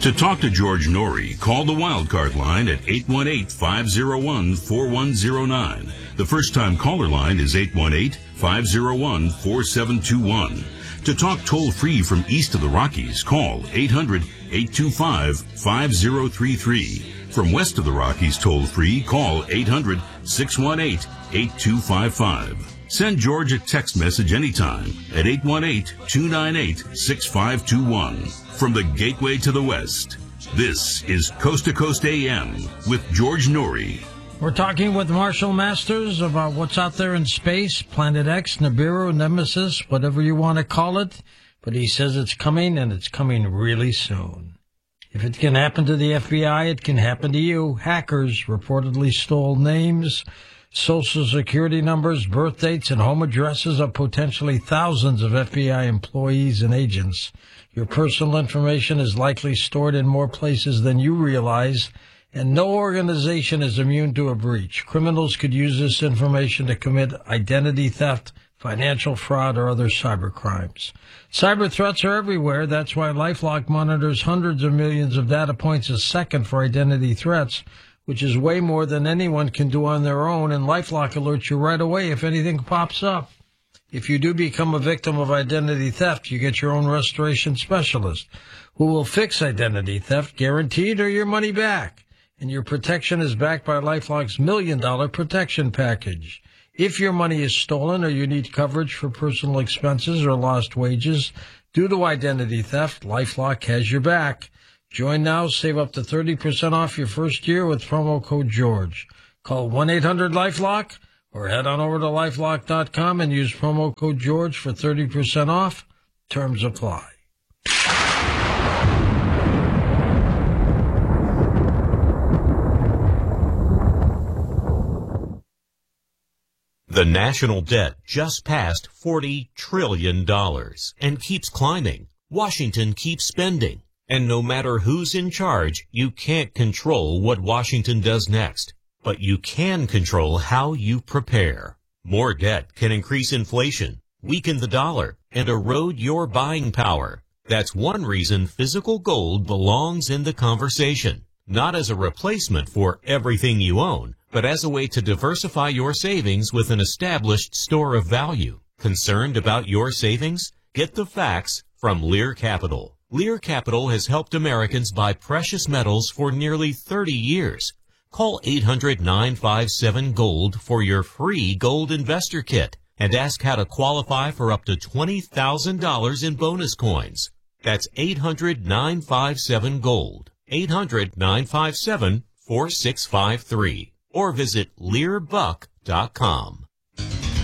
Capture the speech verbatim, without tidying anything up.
To talk to George Norrie, call the Wildcard line at eight one eight, five oh one, four one oh nine. The first-time caller line is eight one eight, five oh one, four seven two one. To talk toll-free from east of the Rockies, call eight hundred, eight two five, five oh three three. From west of the Rockies toll-free, call eight hundred, six one eight, eight two five five. Send George a text message anytime at eight one eight, two nine eight, six five two one. From the Gateway to the West, this is Coast to Coast A M with George Norrie. We're talking with Marshall Masters about what's out there in space, Planet X, Nibiru, Nemesis, whatever you want to call it. But he says it's coming, and it's coming really soon. If it can happen to the F B I, it can happen to you. Hackers reportedly stole names, social security numbers, birth dates, and home addresses of potentially thousands of F B I employees and agents. Your personal information is likely stored in more places than you realize, and no organization is immune to a breach. Criminals could use this information to commit identity theft, financial fraud, or other cyber crimes. Cyber threats are everywhere. That's why LifeLock monitors hundreds of millions of data points a second for identity threats, which is way more than anyone can do on their own, and LifeLock alerts you right away if anything pops up. If you do become a victim of identity theft, you get your own restoration specialist who will fix identity theft, guaranteed, or your money back. And your protection is backed by LifeLock's million dollar protection package. If your money is stolen or you need coverage for personal expenses or lost wages due to identity theft, LifeLock has your back. Join now, save up to thirty percent off your first year with promo code George. Call one eight hundred LifeLock or head on over to lifelock dot com and use promo code George for thirty percent off. Terms apply. The national debt just passed forty trillion dollars and keeps climbing. Washington keeps spending. And no matter who's in charge, you can't control what Washington does next. But you can control how you prepare. More debt can increase inflation, weaken the dollar, and erode your buying power. That's one reason physical gold belongs in the conversation. Not as a replacement for everything you own, but as a way to diversify your savings with an established store of value. Concerned about your savings? Get the facts from Lear Capital. Lear Capital has helped Americans buy precious metals for nearly thirty years. Call eight hundred, nine five seven, GOLD for your free Gold Investor Kit and ask how to qualify for up to twenty thousand dollars in bonus coins. That's eight hundred, nine five seven, GOLD. eight hundred, nine five seven, four six five three. Or visit lear buck dot com.